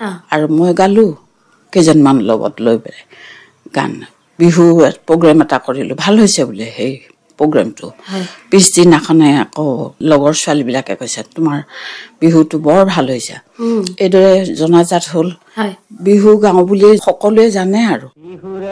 আৰু মই গালো কেইজনমান লগত লৈ পেলাই গান বিহু প্ৰগ্ৰেম এটা কৰিলো ভাল হৈছে বোলে সেই প্ৰগ্ৰেমটো পিছদিনাখনে আকৌ লগৰ ছোৱালীবিলাকে কৈছে তোমাৰ বিহুটো বৰ ভাল হৈছে এইদৰে জনাজাত হ'ল বিহু গাওঁ বুলি সকলোৱে জানে আৰু